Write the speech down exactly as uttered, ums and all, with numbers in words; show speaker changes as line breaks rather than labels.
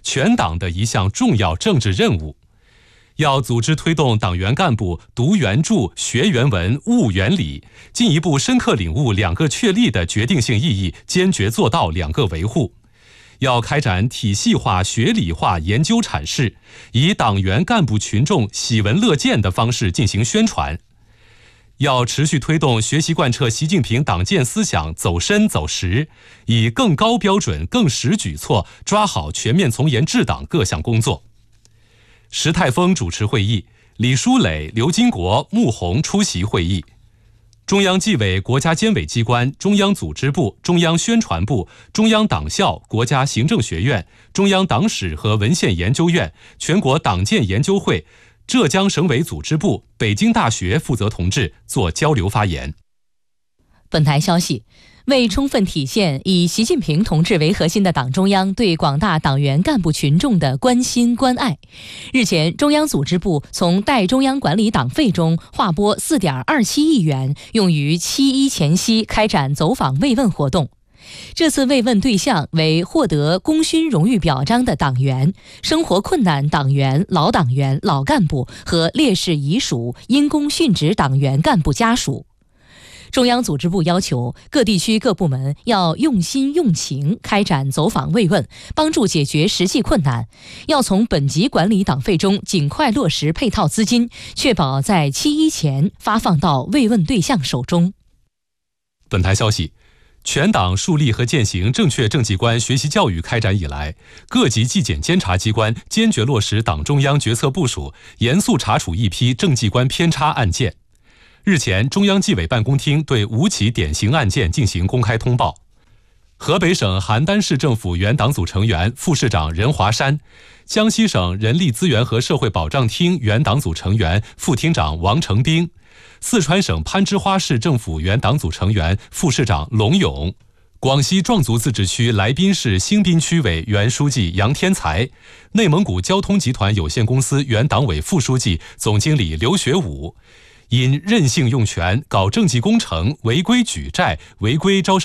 全党的一项重要政治任务。要组织推动党员干部读原著、学原文、悟原理，进一步深刻领悟两个确立的决定性意义，坚决做到两个维护。要开展体系化、学理化研究阐释，以党员干部群众喜闻乐见的方式进行宣传。要持续推动学习贯彻习近平党建思想走深走实，以更高标准、更实举措抓好全面从严治党各项工作。石泰峰主持会议，李书磊、刘金国、穆虹出席会议。中央纪委国家监委机关、中央组织部、中央宣传部、中央党校、国家行政学院、中央党史和文献研究院、全国党建研究会、浙江省委组织部、北京大学负责同志做交流发言。
本台消息，为充分体现以习近平同志为核心的党中央对广大党员干部群众的关心关爱，日前，中央组织部从代中央管理党费中划拨 四点二七亿元，用于七一前夕开展走访慰问活动。这次慰问对象为获得功勋荣誉表彰的党员、生活困难党员、老党员、老干部和烈士遗属、因公殉职党员干部家属。中央组织部要求各地区各部门要用心用情开展走访慰问，帮助解决实际困难，要从本级管理党费中尽快落实配套资金，确保在七一前发放到慰问对象手中。
本台消息，全党树立和践行正确政绩观学习教育开展以来，各级纪检监察机关坚决落实党中央决策部署，严肃查处一批政绩观偏差案件。日前，中央纪委办公厅对五起典型案件进行公开通报。河北省邯郸市政府原党组成员、副市长任华山，江西省人力资源和社会保障厅原党组成员、副厅长王成兵，四川省攀枝花市政府原党组成员、副市长龙勇，广西壮族自治区来宾市兴宾区委原书记杨天才，内蒙古交通集团有限公司原党委副书记、总经理刘学武，因任性用权搞政绩工程、违规举债、违规招商